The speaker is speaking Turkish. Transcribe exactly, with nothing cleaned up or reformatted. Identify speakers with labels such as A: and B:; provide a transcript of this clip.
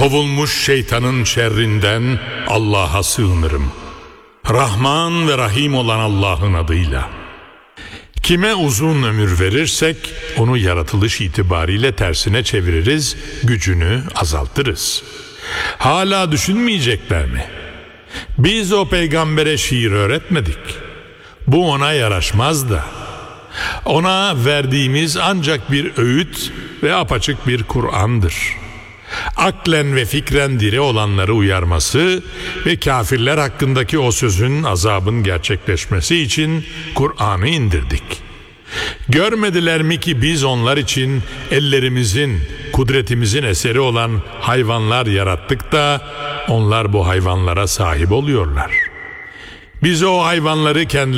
A: Kovulmuş şeytanın şerrinden Allah'a sığınırım. Rahman ve Rahim olan Allah'ın adıyla. Kime uzun ömür verirsek onu yaratılış itibariyle tersine çeviririz, gücünü azaltırız. Hala düşünmeyecekler mi? Biz o peygambere şiir öğretmedik. Bu ona yaraşmaz da. Ona verdiğimiz ancak bir öğüt ve apaçık bir Kur'an'dır. Aklen ve fikren diri olanları uyarması ve kafirler hakkındaki o sözün, azabın gerçekleşmesi için Kur'an'ı indirdik. Görmediler mi ki biz onlar için ellerimizin, kudretimizin eseri olan hayvanlar yarattık da onlar bu hayvanlara sahip oluyorlar. Biz o hayvanları kendilerine